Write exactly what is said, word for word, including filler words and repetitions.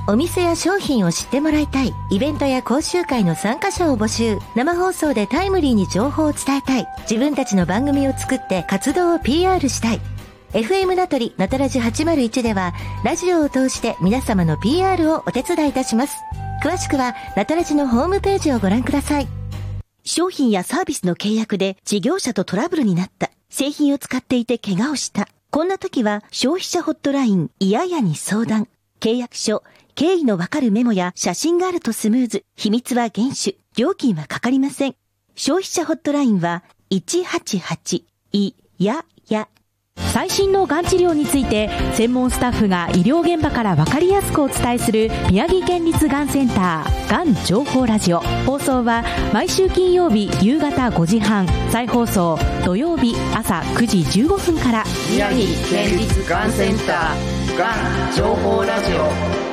お店や商品を知ってもらいたい。イベントや講習会の参加者を募集。生放送でタイムリーに情報を伝えたい。自分たちの番組を作って活動を ピーアール したい。エフエム ナトリナタラジはちまるいちではラジオを通して皆様の ピーアール をお手伝いいたします。詳しくはナタラジのホームページをご覧ください。 商品やサービスの契約で事業者とトラブルになった。製品を使っていて怪我をした。こんな時は消費者ホットラインいややに相談。契約書、経緯のわかるメモや写真があるとスムーズ。秘密は厳守。料金はかかりません。消費者ホットラインはいちはちはちいやや。 最新のがん治療について専門スタッフが医療現場から分かりやすくお伝えする宮城県立がんセンターがん情報ラジオ。放送は毎週金曜日夕方ごじはん、再放送土曜日朝くじじゅうごふんから。 宮城県立がんセンターがん情報ラジオ。